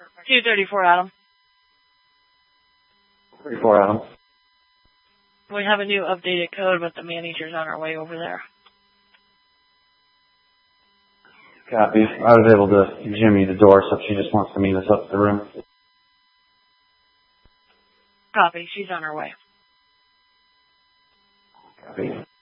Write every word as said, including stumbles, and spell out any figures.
two thirty-four, Adam. thirty-four, Adam. We have a new updated code, but the manager's on our way over there. Copy. I was able to jimmy the door, so she just wants to meet us up the room. Copy. She's on her way. Copy.